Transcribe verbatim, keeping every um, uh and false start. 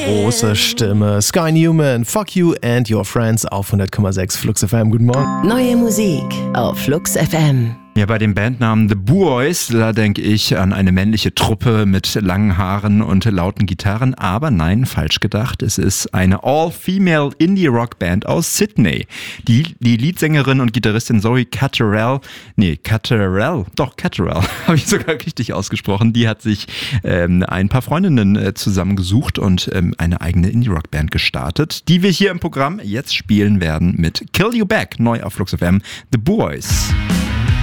große Stimme. Sky Newman, Fuck You and Your Friends auf hundert Komma sechs Flux F M. Guten Morgen. Neue Musik auf Flux F M. Ja, bei dem Bandnamen The Boys, da denke ich an eine männliche Truppe mit langen Haaren und lauten Gitarren. Aber nein, falsch gedacht. Es ist eine All-Female Indie-Rock-Band aus Sydney. Die, die Leadsängerin und Gitarristin Zoe Catterall, nee, Catterall, doch, Catterall, habe ich sogar richtig ausgesprochen. Die hat sich ähm, ein paar Freundinnen äh, zusammengesucht und ähm, eine eigene Indie-Rock-Band gestartet, die wir hier im Programm jetzt spielen werden mit Kill You Back, neu auf Flux F M, The Boys.